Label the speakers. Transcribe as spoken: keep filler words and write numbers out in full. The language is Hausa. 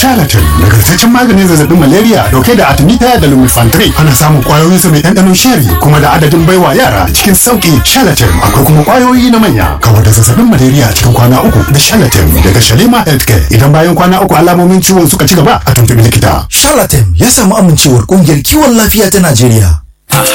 Speaker 1: Charlatan nagartaccen maganin zazzabin malaria dauke da artemisia da lumefantrine. Ana samun kwayoyin sa mai ɗanɗanon sheri kuma da adadin baiwa yara cikin sauki. Charlatan akwai kuma kwayoyi na manya. Kawar da zazzabin malaria cikin kwana uku da Charlatan daga Shalima Healthcare. Idan bayan kwana uku alamomin ciwon suka ci gaba a tuntubi likita.
Speaker 2: Charlatan ya samu amincewar kungiyar kiwon lafiya ta Najeriya.